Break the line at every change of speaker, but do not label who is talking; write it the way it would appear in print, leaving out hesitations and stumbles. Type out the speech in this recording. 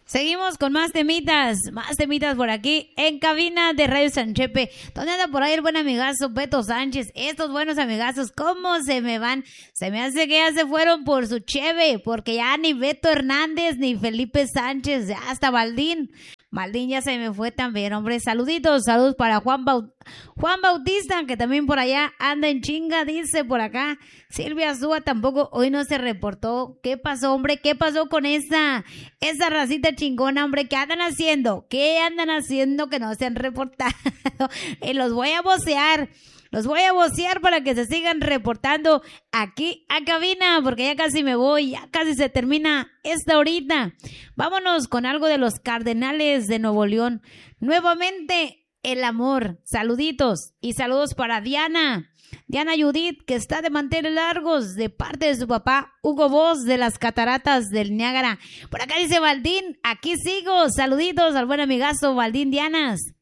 Seguimos con más temitas por aquí en cabina de Radio Sanchepe. ¿Dónde anda por ahí el buen amigazo Beto Sánchez? Estos buenos amigazos, ¿cómo se me van? Se me hace que ya se fueron por su cheve, porque ya ni Beto Hernández ni Felipe Sánchez, ya hasta Baldín ya se me fue también, hombre. Saluditos, saludos para Juan Bautista, que también por allá anda en chinga, dice por acá. Silvia Súa tampoco, hoy no se reportó. ¿Qué pasó, hombre? ¿Qué pasó con esa racita chingona, hombre? ¿Qué andan haciendo? ¿Qué andan haciendo que no se han reportado? Los voy a vocear. Los voy a vocear para que se sigan reportando aquí a cabina, porque ya casi me voy, ya casi se termina esta horita. Vámonos con algo de los Cardenales de Nuevo León. Nuevamente, el amor. Saluditos y saludos para Diana Judith, que está de manteles largos, de parte de su papá, Hugo Boss, de las Cataratas del Niágara. Por acá dice Baldín, aquí sigo. Saluditos al buen amigazo Baldín Dianas.